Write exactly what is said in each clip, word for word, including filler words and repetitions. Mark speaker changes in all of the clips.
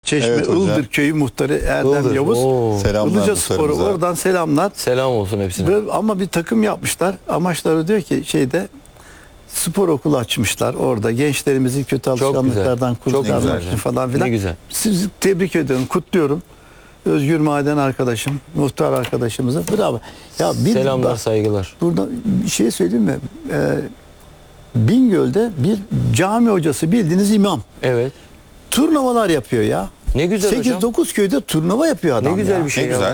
Speaker 1: Çeşme
Speaker 2: Evet hocam.
Speaker 1: Ildır Köyü muhtarı Erdem
Speaker 3: Ildır,
Speaker 1: Yavuz.
Speaker 3: oo.
Speaker 2: Selamlar
Speaker 1: Ilıca Spor'u
Speaker 2: muhtarımıza.
Speaker 1: oradan selamlar.
Speaker 3: Selam olsun hepsine.
Speaker 1: Ve, ama bir takım yapmışlar. Amaçları diyor ki şeyde spor okulu açmışlar orada. Gençlerimizi kötü
Speaker 3: Çok güzel.
Speaker 1: alışkanlıklardan
Speaker 3: Çok
Speaker 1: kurtarmak
Speaker 3: güzel.
Speaker 1: için falan filan.
Speaker 3: Ne güzel.
Speaker 1: Sizi tebrik ediyorum, kutluyorum. Özgür Maden arkadaşım, muhtar arkadaşımıza. Bravo. Ya bir
Speaker 3: Selamlar,
Speaker 1: bak,
Speaker 3: saygılar.
Speaker 1: burada bir şey söyleyeyim mi? Ee, Bingöl'de bir cami hocası, bildiğiniz imam.
Speaker 3: Evet.
Speaker 1: Turnuvalar yapıyor ya.
Speaker 3: Ne güzel hocam.
Speaker 1: sekiz dokuz köyde turnuva yapıyor adam.
Speaker 3: Ne güzel
Speaker 1: ya.
Speaker 3: bir şey
Speaker 2: Ne
Speaker 3: ya.
Speaker 2: güzel.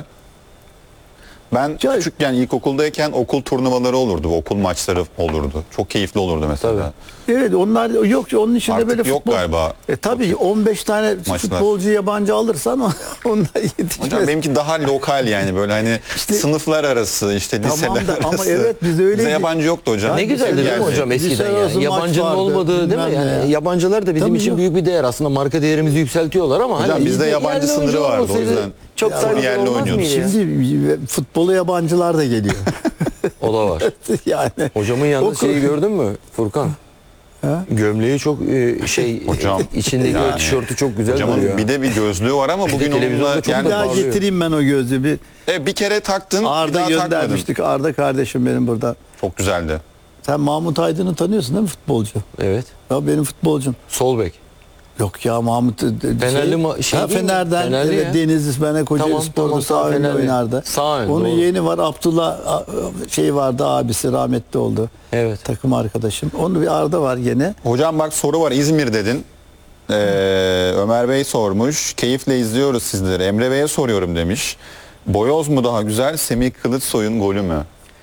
Speaker 2: Ben
Speaker 1: Ya-
Speaker 2: küçükken ilkokuldayken okul turnuvaları olurdu, okul maçları olurdu. Çok keyifli olurdu mesela.
Speaker 1: Evet, onlar yok, onun içinde
Speaker 2: Artık
Speaker 1: böyle
Speaker 2: yok
Speaker 1: futbol.
Speaker 2: galiba.
Speaker 1: E tabii on beş tane
Speaker 2: Maçlar.
Speaker 1: futbolcu yabancı alırsan o- onlar yetişmez.
Speaker 2: Hocam benimki daha lokal yani böyle hani sınıflar arası işte
Speaker 1: Tamam
Speaker 2: liseler
Speaker 1: da ama
Speaker 2: arası.
Speaker 1: evet biz öyle
Speaker 2: Bize yabancı yoktu hocam.
Speaker 3: Ne güzeldi değil mi
Speaker 2: Yani.
Speaker 3: hocam eskiden
Speaker 1: Lise
Speaker 3: yani.
Speaker 1: arası maç
Speaker 3: Yabancının
Speaker 1: vardı,
Speaker 3: olmadığı değil mi?
Speaker 1: bilmem ne
Speaker 3: Yani
Speaker 1: ya.
Speaker 3: yabancılar da bizim
Speaker 1: Tabii
Speaker 3: için
Speaker 1: yok.
Speaker 3: büyük bir değer. Aslında marka değerimizi yükseltiyorlar ama
Speaker 2: Hocam
Speaker 3: hani
Speaker 2: bizde
Speaker 3: yerli
Speaker 2: yabancı
Speaker 3: oyuncu
Speaker 2: sınırı vardı, o
Speaker 3: olmasaydı
Speaker 2: yüzden
Speaker 3: çok
Speaker 1: Ya
Speaker 3: saygılı
Speaker 2: yerli
Speaker 3: olmaz
Speaker 2: oynuyorduk.
Speaker 3: mıydı ya?
Speaker 1: Şimdi futbola yabancılar da geliyor.
Speaker 3: O da var.
Speaker 1: yani
Speaker 3: Hocamın yalnız
Speaker 1: Okul-
Speaker 3: şeyi gördün mü Furkan?
Speaker 1: Ha?
Speaker 3: Gömleği çok e, şey
Speaker 2: Hocam,
Speaker 3: e, içindeki
Speaker 2: yani.
Speaker 3: o tişörtü çok güzel
Speaker 2: Hocamın
Speaker 3: duruyor.
Speaker 2: bir de bir gözlüğü var ama
Speaker 3: Bir de
Speaker 2: bugün
Speaker 3: televizyonda
Speaker 2: onunla
Speaker 3: çok
Speaker 2: yani
Speaker 1: bir daha
Speaker 3: parlıyor.
Speaker 1: getireyim ben o gözlüğü. Bir
Speaker 2: e, bir kere taktın, bir
Speaker 1: Arda
Speaker 2: daha takmadın.
Speaker 1: göndermiştik. Arda kardeşim benim burada.
Speaker 2: Çok güzeldi.
Speaker 1: Sen Mahmut Aydın'ı tanıyorsun değil mi, futbolcu?
Speaker 3: Evet.
Speaker 1: Ya benim futbolcum.
Speaker 3: Sol bek.
Speaker 1: Yok ya Mahmut e, de-
Speaker 3: Fenerli ma- şey
Speaker 1: ha,
Speaker 3: değil mi?
Speaker 1: Fener'den
Speaker 3: Fenerli
Speaker 1: evet,
Speaker 3: ya.
Speaker 1: Denizli Fener Kocaeli
Speaker 3: Tamam,
Speaker 1: Spor'da
Speaker 3: tamam,
Speaker 1: sağ
Speaker 3: tamam,
Speaker 1: önde
Speaker 3: Fenerli.
Speaker 1: oynardı.
Speaker 3: Sağ ön,
Speaker 1: Onun
Speaker 3: doğru.
Speaker 1: yeğeni var Abdullah a- şey vardı, abisi rahmetli oldu.
Speaker 3: Evet.
Speaker 1: Takım arkadaşım. Onun bir Arda var gene.
Speaker 2: Hocam bak soru var, İzmir dedin. Ee, Ömer Bey sormuş. Keyifle izliyoruz sizleri. Emre Bey'e soruyorum demiş. Boyoz mu daha güzel, Semih Kılıçsoy'un golü mü?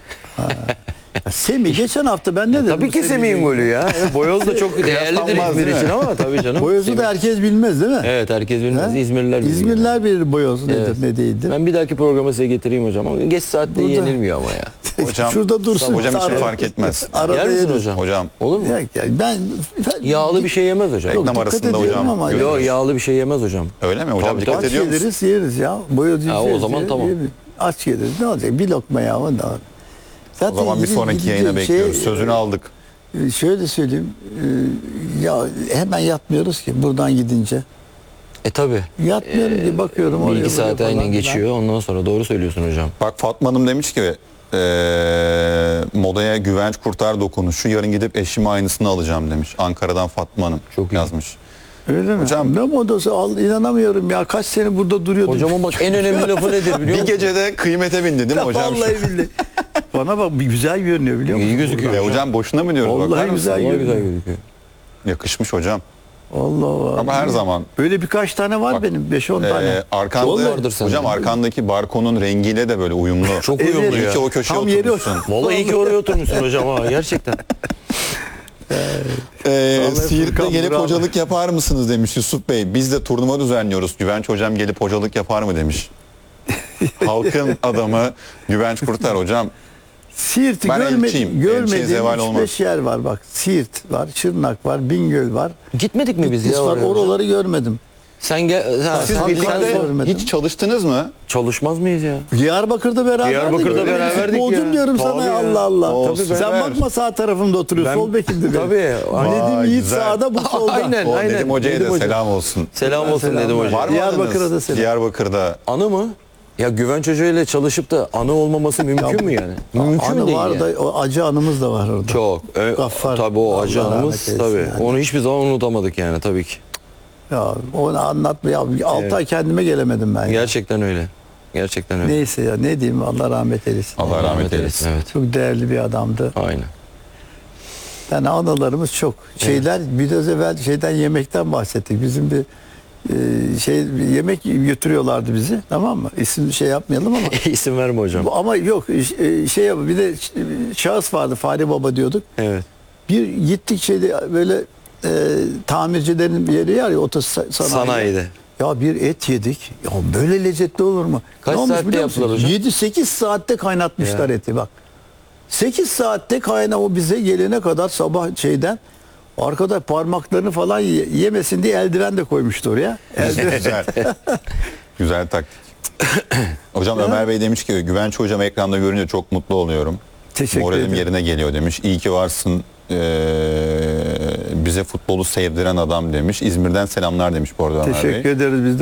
Speaker 1: Ya Semih geçen hafta ben ne dedim?
Speaker 3: Tabii ki Semih'in golü ya. Boyoz da çok değerlidir
Speaker 2: Kıyaslanmaz
Speaker 3: İzmir
Speaker 2: değil mi?
Speaker 3: için ama tabii canım.
Speaker 1: Boyoz'u
Speaker 3: Semih.
Speaker 1: da herkes bilmez değil mi?
Speaker 3: Evet herkes bilmez.
Speaker 1: Ha?
Speaker 3: İzmirliler bilir.
Speaker 1: İzmirliler bilir Boyoz nedir
Speaker 3: Evet.
Speaker 1: ne değildir.
Speaker 3: Ben bir dahaki programa size getireyim hocam ama geç saatte
Speaker 1: Burada-
Speaker 3: yenilmiyor ama ya.
Speaker 2: Hocam,
Speaker 1: Şurada dursun.
Speaker 2: hocam için
Speaker 1: Arada-
Speaker 2: fark etmez.
Speaker 1: Arada
Speaker 3: Yer misin
Speaker 1: yeriz.
Speaker 3: hocam?
Speaker 2: Hocam
Speaker 3: Olur mu?
Speaker 1: Ya, ya ben, ben
Speaker 3: Yağlı bir şey yemez hocam.
Speaker 1: Yok,
Speaker 2: reklam
Speaker 1: dikkat
Speaker 2: arasında
Speaker 1: ediyorum
Speaker 2: hocam.
Speaker 1: ama-
Speaker 2: görüyoruz.
Speaker 3: Yok yağlı bir şey yemez hocam.
Speaker 2: Öyle mi hocam?
Speaker 3: Tabii,
Speaker 2: Dikkat
Speaker 3: tabii.
Speaker 1: aç
Speaker 2: ediyor musun?
Speaker 1: geliriz yeriz ya. Boyoz
Speaker 3: Ha, o
Speaker 1: yeriz,
Speaker 3: zaman
Speaker 1: yeriz,
Speaker 3: tamam.
Speaker 1: yeriz. Aç geliriz ne olacak? Bir lokma ya. O da. Zaten
Speaker 2: O zaman bir
Speaker 1: gidince-
Speaker 2: sonraki
Speaker 1: gidince
Speaker 2: yayına
Speaker 1: şey,
Speaker 2: bekliyoruz. Sözünü aldık.
Speaker 1: e, Şöyle söyleyeyim. e, Ya hemen yatmıyoruz ki buradan gidince.
Speaker 3: E tabi.
Speaker 1: Yatmıyorum ki bakıyorum
Speaker 3: Bir
Speaker 1: oraya.
Speaker 3: iki
Speaker 1: buraya
Speaker 3: saat
Speaker 1: falan
Speaker 3: aynen
Speaker 1: filan.
Speaker 3: geçiyor. Ondan sonra doğru söylüyorsun hocam.
Speaker 2: Bak Fatma Hanım demiş ki eee, modaya güvenç kurtar dokunuşu, yarın gidip eşime aynısını alacağım demiş. Ankara'dan Fatma Hanım
Speaker 3: Çok iyi.
Speaker 2: yazmış.
Speaker 1: Öyle mi?
Speaker 2: Hocam-
Speaker 1: Ne modası? Al, inanamıyorum ya. Kaç sene burada duruyordum.
Speaker 3: Hocamın bak en önemli lafı nedir biliyor
Speaker 2: Bir
Speaker 3: musun?
Speaker 2: gecede kıymete bindi değil mi hocam?
Speaker 1: Vallahi billahi. Bana bak bir güzel görünüyor biliyor musun?
Speaker 3: İyi gözüküyor.
Speaker 2: E, hocam boşuna mı diyoruz?
Speaker 1: Vallahi
Speaker 2: Bakar mısın?
Speaker 1: güzel.
Speaker 3: Vallahi güzel gözüküyor.
Speaker 2: Yakışmış hocam.
Speaker 1: Allah Allah.
Speaker 2: Ama her zaman
Speaker 1: Böyle birkaç tane var
Speaker 2: Bak,
Speaker 1: benim. beş on tane.
Speaker 2: eee arkanda,
Speaker 3: Vallahi vardır sende.
Speaker 2: hocam arkandaki barkonun rengiyle de böyle uyumlu.
Speaker 3: Çok
Speaker 1: Evet.
Speaker 3: uyumlu
Speaker 2: İyi
Speaker 3: ya.
Speaker 2: ki o köşeye
Speaker 1: Tam yeri o.
Speaker 2: oturmuşsun.
Speaker 3: Vallahi iyi ki oraya oturmuşsun hocam ha gerçekten.
Speaker 2: Ee,
Speaker 1: Vallahi
Speaker 2: Siirt'te
Speaker 1: Furkan,
Speaker 2: gelip
Speaker 1: bravo.
Speaker 2: hocalık yapar mısınız demiş Yusuf Bey. Biz de turnuva düzenliyoruz. Güvenç hocam gelip hocalık yapar mı demiş. Halkın adamı Güvenç Kurtar hocam.
Speaker 1: Siirt'i
Speaker 2: Ben
Speaker 1: görme,
Speaker 2: elçiyim. Elçiye
Speaker 1: görmediğim
Speaker 2: zeval
Speaker 1: üç
Speaker 2: olmaz.
Speaker 1: beş yer var bak. Siirt var, Şırnak var, Bingöl var.
Speaker 3: Gitmedik mi biz
Speaker 1: Biz
Speaker 3: ya
Speaker 1: var,
Speaker 3: oraya?
Speaker 1: oraları görmedim.
Speaker 3: Sen gel ha,
Speaker 2: Siz
Speaker 3: sen,
Speaker 2: birlikte
Speaker 3: sen sor.
Speaker 1: görmedim.
Speaker 2: hiç çalıştınız mı?
Speaker 3: Çalışmaz mıyız ya?
Speaker 1: Diyarbakır'da beraberdik.
Speaker 3: Diyarbakır'da
Speaker 1: Öyle
Speaker 3: beraberdik
Speaker 1: futbolcum
Speaker 3: ya.
Speaker 1: diyorum
Speaker 3: Tabii
Speaker 1: sana
Speaker 3: ya.
Speaker 1: Allah Allah.
Speaker 2: O
Speaker 1: Tabii
Speaker 2: süper.
Speaker 1: sen bakma sağ tarafımda oturuyor.
Speaker 3: Ben-
Speaker 1: Sol bekimdi benim.
Speaker 3: Tabii.
Speaker 1: Nedim
Speaker 2: Vay,
Speaker 1: Yiğit
Speaker 2: güzel.
Speaker 1: sağda bu solda.
Speaker 3: Aynen.
Speaker 2: O Nedim Hoca'ya
Speaker 3: Nedim
Speaker 2: da
Speaker 3: Hoca.
Speaker 2: selam olsun.
Speaker 3: Selam olsun
Speaker 1: Selam
Speaker 3: dedim
Speaker 1: var.
Speaker 3: hocam.
Speaker 2: Var mı
Speaker 1: Diyarbakır'da
Speaker 2: anınız?
Speaker 1: selam.
Speaker 2: Diyarbakır'da.
Speaker 3: Anı mı? Ya Güvenç Hoca ile çalışıp da anı olmaması mümkün mü yani? Mümkün
Speaker 1: Anı
Speaker 3: değil
Speaker 1: var
Speaker 3: yani.
Speaker 1: da o acı anımız da var orada.
Speaker 3: Çok. E,
Speaker 1: Gaffar,
Speaker 3: tabii o
Speaker 1: Allah
Speaker 3: acı
Speaker 1: rahmet
Speaker 3: anımız
Speaker 1: eylesin
Speaker 3: tabii.
Speaker 1: yani.
Speaker 3: Onu hiçbir zaman unutamadık yani tabii ki.
Speaker 1: Ya onu anlatma ya. altı
Speaker 3: Evet.
Speaker 1: ay kendime gelemedim ben. Ya.
Speaker 3: Gerçekten öyle. Gerçekten öyle.
Speaker 1: Neyse ya ne diyeyim Allah rahmet eylesin.
Speaker 2: Allah rahmet eylesin.
Speaker 3: Evet.
Speaker 1: Çok değerli bir adamdı.
Speaker 3: Aynen.
Speaker 1: Yani anılarımız çok. Şeyler biraz evvel şeyden yemekten bahsettik. Bizim bir e, şey bir yemek götürüyorlardı bizi. Tamam mı? İsim şey yapmayalım ama.
Speaker 3: İsim verme hocam.
Speaker 1: Bu- ama yok e, şey yap- bir de şahıs vardı Fahri Baba diyorduk.
Speaker 3: Evet.
Speaker 1: Bir gittik şeyde böyle e, tamircilerin bir yeri var ya otosanayi.
Speaker 3: Sanayide.
Speaker 1: Ya bir et yedik. Ya böyle lezzetli olur mu?
Speaker 3: Kaç
Speaker 1: Ne olmuş
Speaker 3: saatte
Speaker 1: biliyor musun?
Speaker 3: yaptılar hocam?
Speaker 1: yedi sekiz saatte kaynatmışlar
Speaker 3: Ya.
Speaker 1: eti bak. sekiz saatte kayna o bize gelene kadar sabah şeyden arkada parmaklarını falan ye- yemesin diye eldiven de koymuştu oraya. Eldiven.
Speaker 2: Güzel. Güzel taktik. Hocam Ömer Bey demiş ki Güvenç hocam ekranda görünce çok mutlu oluyorum.
Speaker 1: Teşekkür
Speaker 2: Moralim
Speaker 1: ederim.
Speaker 2: yerine geliyor demiş. İyi ki varsın. Ee, bize futbolu sevdiren adam demiş. İzmir'den selamlar demiş bu arada Ömer Bey.
Speaker 1: Teşekkür ederiz biz de.